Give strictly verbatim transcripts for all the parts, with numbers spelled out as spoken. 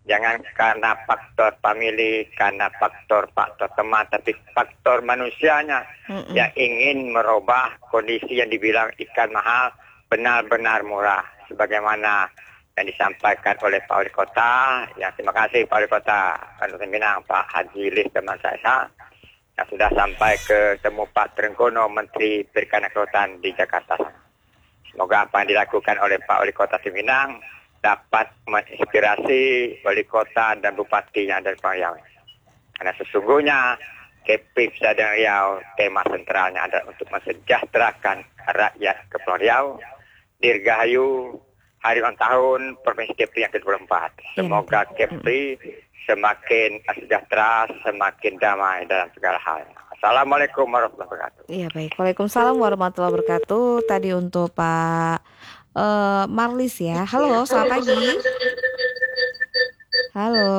Jangan karena faktor famili, karena faktor faktor teman, tapi faktor manusianya Mm-mm. yang ingin merubah kondisi yang dibilang ikan mahal benar-benar murah. Sebagaimana yang disampaikan oleh Pak Wali Kota. Ya, terima kasih Pak Wali Kota Kabupaten Minang, Pak Haji Lis teman saya, yang sudah sampai ke temu Pak Trenggono, Menteri Perikanan Kelautan di Jakarta. Semoga apa yang dilakukan oleh Pak Wali Kota Minang dapat menginspirasi wali kota dan bupati yang ada di Riau. Karena sesungguhnya Kepri Sadang Riau tema sentralnya adalah untuk mensejahterakan rakyat Kepulauan Riau. Dirgahayu hari ulang tahun Provinsi Kepri yang ke dua puluh empat. Semoga Kepri semakin sejahtera, semakin damai dalam segala hal. Assalamualaikum warahmatullahi wabarakatuh. Iya baik, Waalaikumsalam warahmatullahi wabarakatuh. Tadi untuk Pak uh, Marlis ya. Halo, selamat pagi. Halo.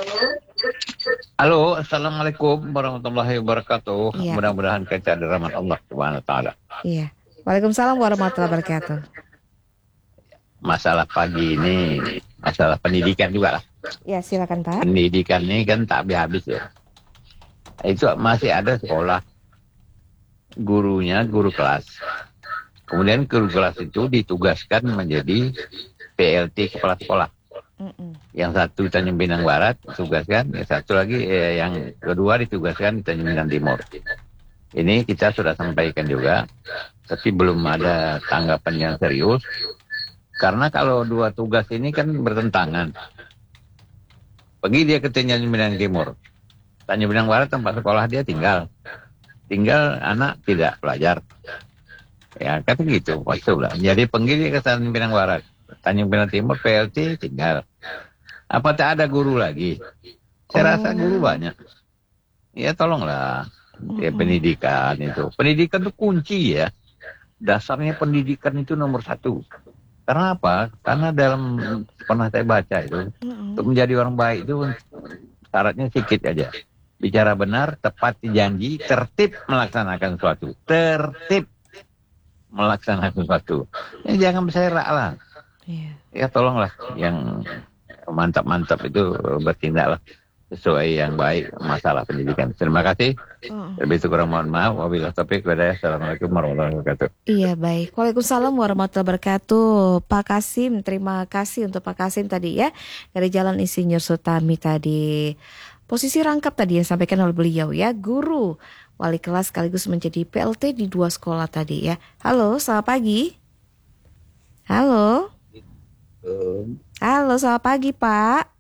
Halo, assalamualaikum warahmatullahi wabarakatuh. Iya. Mudah-mudahan kita ada rahmat Allah Subhanahu wa taala. Iya. Waalaikumsalam warahmatullahi wabarakatuh. Masalah pagi ini masalah pendidikan juga lah. Ya, silakan Pak. Pendidikan ini kan tak habis-habis ya. Itu masih ada sekolah, gurunya guru kelas. Kemudian guru kelas itu ditugaskan menjadi P L T kepala sekolah. Mm-mm. Yang satu Tanjung Pinang Barat ditugaskan, yang satu lagi eh, yang kedua ditugaskan di Tanjung Pinang Timur. Ini kita sudah sampaikan juga, tapi belum ada tanggapan yang serius. Karena kalau dua tugas ini kan bertentangan. Pergi dia ke Tanjung Pinang Timur, Tanjung Pinang Barat tempat sekolah dia tinggal. Tinggal anak tidak belajar. Ya, kata gitu. Maksudnya. Jadi pergi dia ke Tanjung Pinang Barat, Tanjung Pinang Timur, P L T tinggal. Apa tak ada guru lagi? Saya oh. rasa guru banyak. Ya tolonglah. Ya, pendidikan itu. Pendidikan itu kunci ya. Dasarnya pendidikan itu nomor satu. Karena apa? Karena dalam pernah saya baca itu, mm-hmm. untuk menjadi orang baik itu syaratnya sedikit aja. Bicara benar, tepat janji, tertib melaksanakan sesuatu. Tertib melaksanakan sesuatu. Ya, jangan berserak lah. Yeah. Ya tolonglah yang mantap-mantap itu bertindaklah sesuai yang baik masalah pendidikan. Terima kasih. Oh. Lebih kurang mohon maaf. Wabillahi taufiq wal hidayah. Assalamualaikum warahmatullahi wabarakatuh. Iya baik. Waalaikumsalam warahmatullahi wabarakatuh. Pak Kasim, terima kasih untuk Pak Kasim tadi ya dari Jalan Insinyur Sutami tadi. Posisi rangkap tadi yang sampaikan oleh beliau ya, guru wali kelas sekaligus menjadi P L T di dua sekolah tadi ya. Halo, selamat pagi. Halo. Halo, selamat pagi Pak.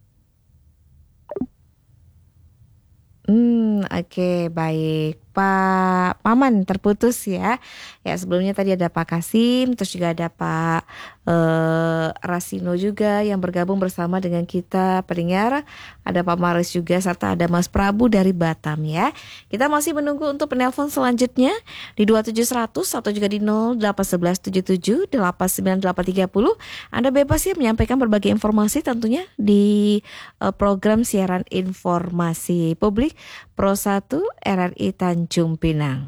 Hmm, oke, okay, baik. Pak Maman terputus ya. Ya, sebelumnya tadi ada Pak Kasim, terus juga ada Pak eh, Rasino juga yang bergabung bersama dengan kita pendengar. Ada Pak Maris juga serta ada Mas Prabu dari Batam ya. Kita masih menunggu untuk penelpon selanjutnya di dua tujuh seratus atau juga di nol delapan satu satu tujuh tujuh delapan sembilan delapan tiga nol. Anda bebas ya menyampaikan berbagai informasi tentunya di eh, program siaran informasi publik Pro satu R R I Tanjung Pinang.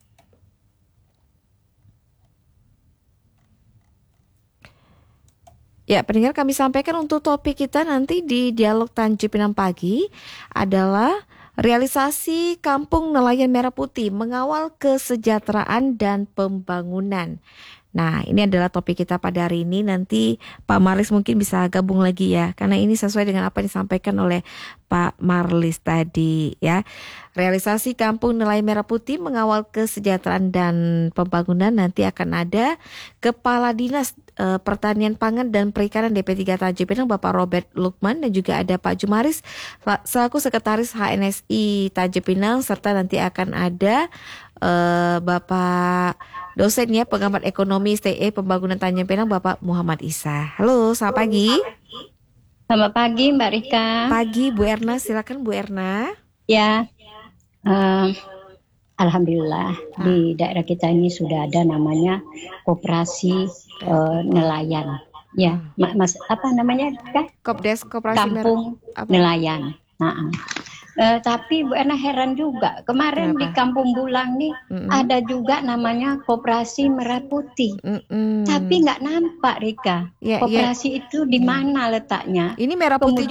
Ya, pendengar kami sampaikan untuk topik kita nanti di Dialog Tanjung Pinang pagi adalah realisasi Kampung Nelayan Merah Putih mengawal kesejahteraan dan pembangunan. Nah, ini adalah topik kita pada hari ini. Nanti Pak Marlis mungkin bisa gabung lagi ya, karena ini sesuai dengan apa yang disampaikan oleh Pak Marlis tadi ya. Realisasi Kampung Nelayan Merah Putih mengawal kesejahteraan dan pembangunan, nanti akan ada Kepala Dinas e, Pertanian Pangan dan Perikanan D P tiga Tanjung Pinang Bapak Robert Lukman, dan juga ada Pak Jumaris selaku Sekretaris H N S I Tanjung Pinang, serta nanti akan ada e, Bapak dosen ya, pengamat ekonomi S T E Pembangunan Tanjung Pinang Bapak Muhammad Isa. Halo, selamat pagi. Selamat pagi Mbak Rika. Pagi Bu Erna, silakan Bu Erna. Ya, uh, alhamdulillah ah. di daerah kita ini sudah ada namanya koperasi uh, nelayan. Ya, hmm. mas apa namanya Rika? Kopdes, Koperasi Kampung Mer- Nelayan. Nah, Uh, tapi Bu Erna heran juga, kemarin Kenapa? Di Kampung Bulang nih Mm-mm. ada juga namanya Koperasi Merah Putih, Mm-mm. tapi nggak nampak Rika, ya, koperasi ya. itu di mana letaknya? Ini Merah Putih.